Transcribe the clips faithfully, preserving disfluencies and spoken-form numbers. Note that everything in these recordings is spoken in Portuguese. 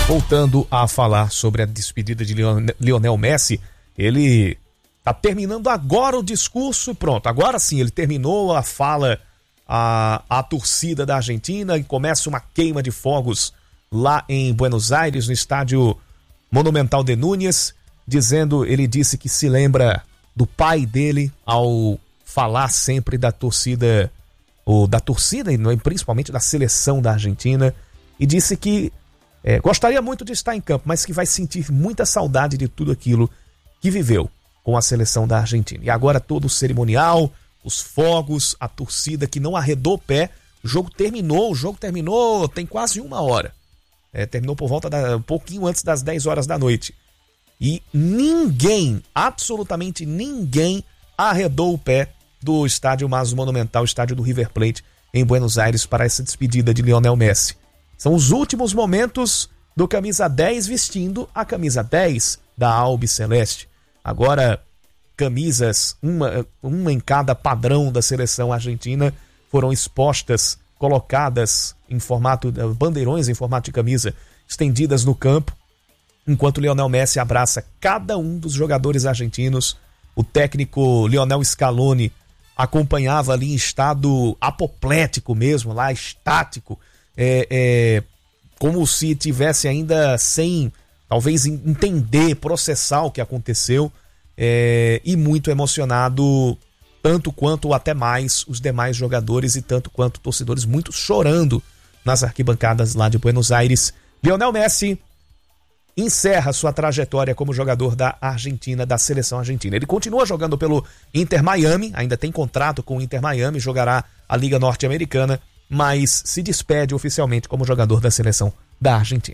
Voltando a falar sobre a despedida de Lionel Messi, ele está terminando agora o discurso, pronto, agora sim, ele terminou a fala à, à torcida da Argentina e começa uma queima de fogos lá em Buenos Aires, no estádio Monumental de Núñez, dizendo, ele disse que se lembra do pai dele ao falar sempre da torcida, ou da torcida, e principalmente da seleção da Argentina, e disse que É, gostaria muito de estar em campo, mas que vai sentir muita saudade de tudo aquilo que viveu com a seleção da Argentina. E agora todo o cerimonial, os fogos, a torcida que não arredou o pé. O jogo terminou, o jogo terminou tem quase uma hora. É, terminou por volta da, um pouquinho antes das dez horas da noite. E ninguém, absolutamente ninguém, arredou o pé do estádio mais monumental, estádio do River Plate, em Buenos Aires, para essa despedida de Lionel Messi. São os últimos momentos do camisa dez vestindo a camisa dez da Albiceleste. Agora, camisas, uma, uma em cada padrão da seleção argentina, foram expostas, colocadas em formato, bandeirões em formato de camisa, estendidas no campo, enquanto Lionel Messi abraça cada um dos jogadores argentinos. O técnico Lionel Scaloni acompanhava ali em estado apoplético mesmo, lá estático, É, é, como se tivesse ainda sem, talvez, entender, processar o que aconteceu, é, e muito emocionado, tanto quanto ou até mais os demais jogadores e tanto quanto torcedores, muito chorando nas arquibancadas lá de Buenos Aires. Lionel Messi encerra sua trajetória como jogador da Argentina, da seleção argentina. Ele continua jogando pelo Inter Miami, ainda tem contrato com o Inter Miami, jogará a Liga Norte-Americana, mas se despede oficialmente como jogador da seleção da Argentina.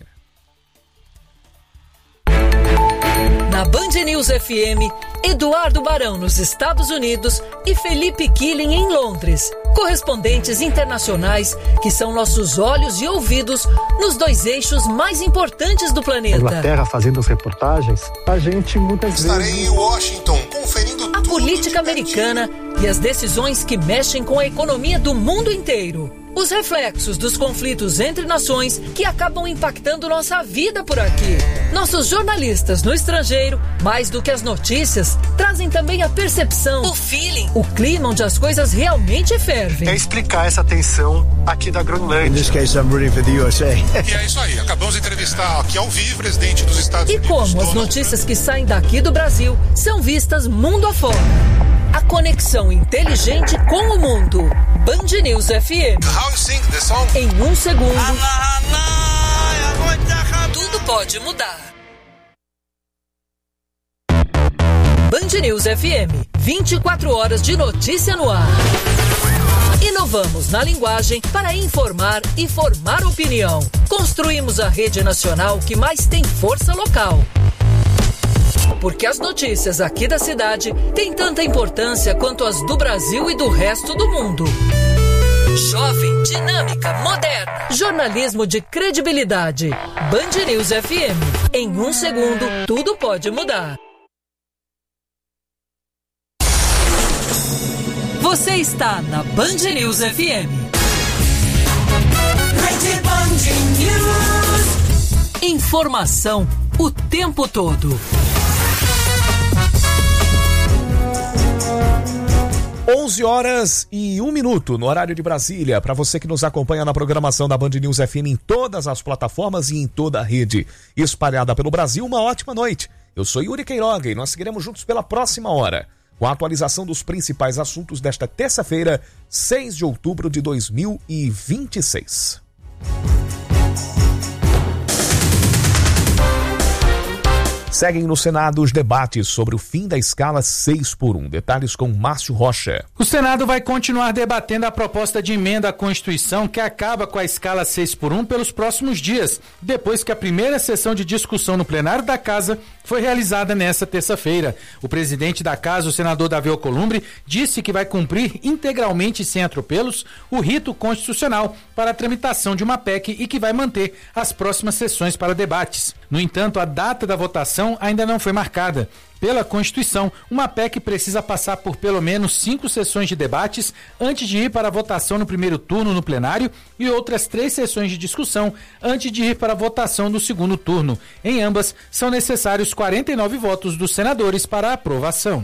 Na Band News F M, Eduardo Barão nos Estados Unidos e Felipe Killing em Londres. Correspondentes internacionais que são nossos olhos e ouvidos nos dois eixos mais importantes do planeta. Inglaterra fazendo as reportagens, a gente muitas Estarei vezes... em Washington conferindo a tudo política americana e as decisões que mexem com a economia do mundo inteiro. Os reflexos dos conflitos entre nações que acabam impactando nossa vida por aqui. Nossos jornalistas no estrangeiro, mais do que as notícias, trazem também a percepção, o feeling, o clima onde as coisas realmente fervem. É explicar essa tensão aqui da Groenlândia. In this case, I'm rooting for the U S A. E é isso aí, acabamos de entrevistar aqui ao vivo o presidente dos Estados E Unidos. como as notícias que saem daqui do Brasil são vistas mundo afora. A conexão inteligente com o mundo. Band News F M. How you sing the song? Em um segundo, tudo pode mudar. Band News F M. vinte e quatro horas de notícia no ar. Inovamos na linguagem para informar e formar opinião. Construímos a rede nacional que mais tem força local. Porque as notícias aqui da cidade têm tanta importância quanto as do Brasil e do resto do mundo. Jovem, dinâmica, moderna. Jornalismo de credibilidade. Band News F M. Em um segundo, tudo pode mudar. Você está na Band News F M. Rede Band News. Informação o tempo todo. onze horas e um minuto no horário de Brasília. Para você que nos acompanha na programação da Band News F M em todas as plataformas e em toda a rede espalhada pelo Brasil, uma ótima noite. Eu sou Yuri Queiroga e nós seguiremos juntos pela próxima hora, com a atualização dos principais assuntos desta terça-feira, seis de outubro de dois mil e vinte e seis. Seguem no Senado os debates sobre o fim da escala seis por um. Detalhes com Márcio Rocha. O Senado vai continuar debatendo a proposta de emenda à Constituição que acaba com a escala seis por um pelos próximos dias, depois que a primeira sessão de discussão no plenário da Casa foi realizada nesta terça-feira. O presidente da Casa, o senador Davi Alcolumbre, disse que vai cumprir integralmente e sem atropelos o rito constitucional para a tramitação de uma P E C e que vai manter as próximas sessões para debates. No entanto, a data da votação ainda não foi marcada. Pela Constituição, uma P E C precisa passar por pelo menos cinco sessões de debates antes de ir para a votação no primeiro turno no plenário e outras três sessões de discussão antes de ir para a votação no segundo turno. Em ambas, são necessários quarenta e nove votos dos senadores para a aprovação.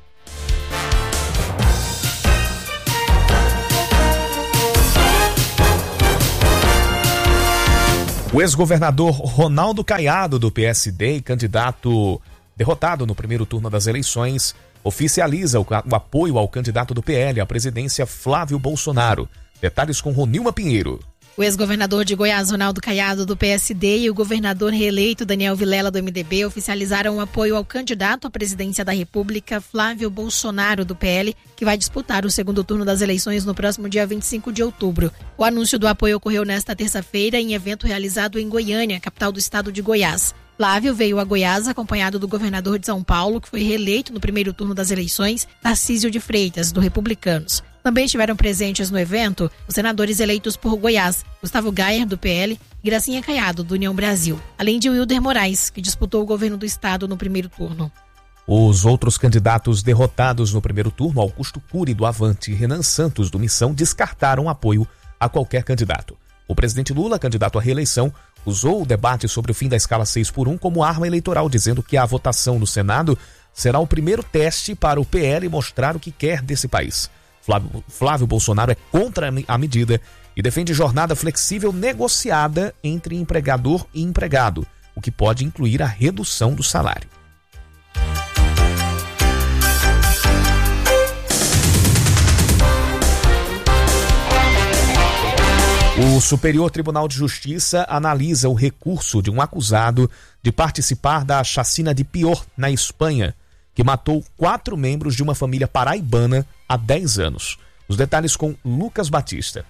O ex-governador Ronaldo Caiado, do P S D e candidato derrotado no primeiro turno das eleições, oficializa o, o apoio ao candidato do P L à presidência, Flávio Bolsonaro. Detalhes com Ronilma Pinheiro. O ex-governador de Goiás, Ronaldo Caiado, do P S D, e o governador reeleito, Daniel Vilela, do M D B, oficializaram o apoio ao candidato à presidência da República, Flávio Bolsonaro, do P L, que vai disputar o segundo turno das eleições no próximo dia vinte e cinco de outubro. O anúncio do apoio ocorreu nesta terça-feira em evento realizado em Goiânia, capital do estado de Goiás. Flávio veio a Goiás acompanhado do governador de São Paulo, que foi reeleito no primeiro turno das eleições, Tarcísio de Freitas, do Republicanos. Também estiveram presentes no evento os senadores eleitos por Goiás, Gustavo Gayer, do P L, e Gracinha Caiado, do União Brasil, além de Wilder Moraes, que disputou o governo do estado no primeiro turno. Os outros candidatos derrotados no primeiro turno, Augusto Cury, do Avante, e Renan Santos, do Missão, descartaram apoio a qualquer candidato. O presidente Lula, candidato à reeleição, usou o debate sobre o fim da escala seis por um como arma eleitoral, dizendo que a votação no Senado será o primeiro teste para o P L mostrar o que quer desse país. Flávio, Flávio Bolsonaro é contra a medida e defende jornada flexível negociada entre empregador e empregado, o que pode incluir a redução do salário. O Superior Tribunal de Justiça analisa o recurso de um acusado de participar da chacina de Pior, na Espanha, que matou quatro membros de uma família paraibana há dez anos. Os detalhes com Lucas Batista.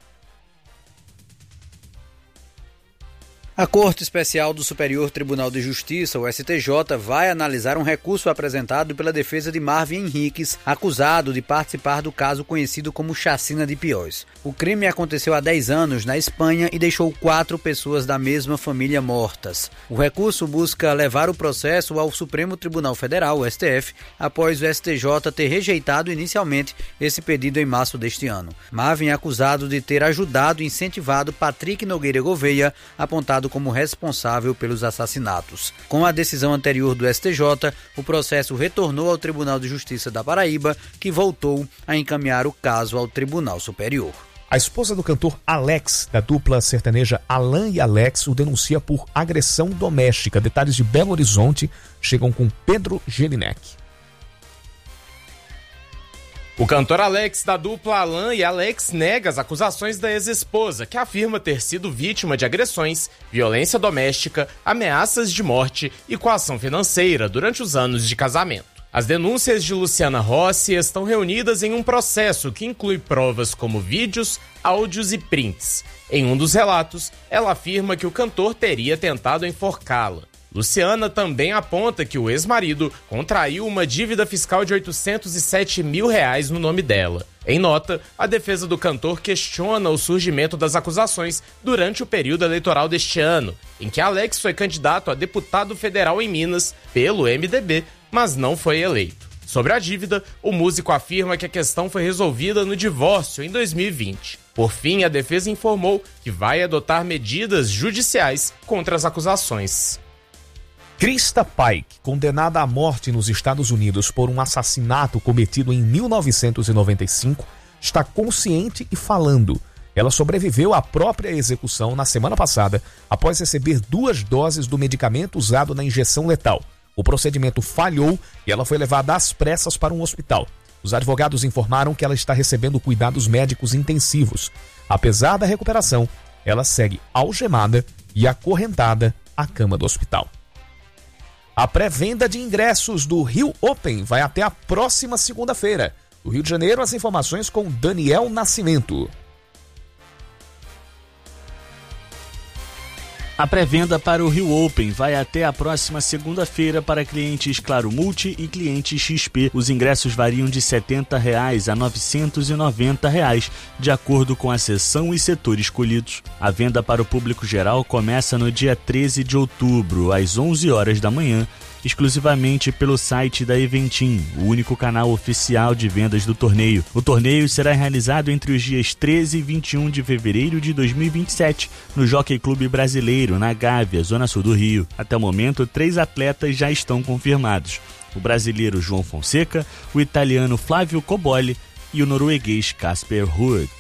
A Corte Especial do Superior Tribunal de Justiça, o S T J, vai analisar um recurso apresentado pela defesa de Marvin Henriques, acusado de participar do caso conhecido como Chacina de Piós. O crime aconteceu há dez anos na Espanha e deixou quatro pessoas da mesma família mortas. O recurso busca levar o processo ao Supremo Tribunal Federal, o S T F, após o S T J ter rejeitado inicialmente esse pedido em março deste ano. Marvin é acusado de ter ajudado e incentivado Patrick Nogueira Gouveia, apontado como responsável pelos assassinatos. Com a decisão anterior do S T J, o processo retornou ao Tribunal de Justiça da Paraíba, que voltou a encaminhar o caso ao Tribunal Superior. A esposa do cantor Alex, da dupla sertaneja Alan e Alex, o denuncia por agressão doméstica. Detalhes de Belo Horizonte chegam com Pedro Gelinek. O cantor Alex, da dupla Alan e Alex, nega as acusações da ex-esposa, que afirma ter sido vítima de agressões, violência doméstica, ameaças de morte e coação financeira durante os anos de casamento. As denúncias de Luciana Rossi estão reunidas em um processo que inclui provas como vídeos, áudios e prints. Em um dos relatos, ela afirma que o cantor teria tentado enforcá-la. Luciana também aponta que o ex-marido contraiu uma dívida fiscal de oitocentos e sete mil reais no nome dela. Em nota, a defesa do cantor questiona o surgimento das acusações durante o período eleitoral deste ano, em que Alex foi candidato a deputado federal em Minas pelo M D B, mas não foi eleito. Sobre a dívida, o músico afirma que a questão foi resolvida no divórcio em dois mil e vinte. Por fim, a defesa informou que vai adotar medidas judiciais contra as acusações. Krista Pike, condenada à morte nos Estados Unidos por um assassinato cometido em mil novecentos e noventa e cinco, está consciente e falando. Ela sobreviveu à própria execução na semana passada, após receber duas doses do medicamento usado na injeção letal. O procedimento falhou e ela foi levada às pressas para um hospital. Os advogados informaram que ela está recebendo cuidados médicos intensivos. Apesar da recuperação, ela segue algemada e acorrentada à cama do hospital. A pré-venda de ingressos do Rio Open vai até a próxima segunda-feira. Do Rio de Janeiro, as informações com Daniel Nascimento. A pré-venda para o Rio Open vai até a próxima segunda-feira para clientes Claro Multi e clientes X P. Os ingressos variam de setenta reais a novecentos e noventa reais, de acordo com a seção e setor escolhidos. A venda para o público geral começa no dia treze de outubro, às onze horas da manhã, exclusivamente pelo site da Eventim, o único canal oficial de vendas do torneio. O torneio será realizado entre os dias treze e vinte e um de fevereiro de dois mil e vinte e sete, no Jockey Clube Brasileiro, na Gávea, zona sul do Rio. Até o momento, três atletas já estão confirmados: o brasileiro João Fonseca, o italiano Flávio Cobolli e o norueguês Casper Ruud.